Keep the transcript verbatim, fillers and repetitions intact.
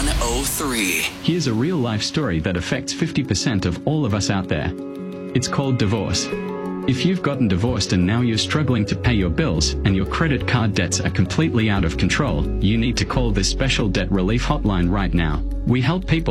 one oh three. Here's a real-life story that affects fifty percent of all of us out there. It's called divorce. If you've gotten divorced and now you're struggling to pay your bills and your credit card debts are completely out of control, you need to call this special debt relief hotline right now. We help people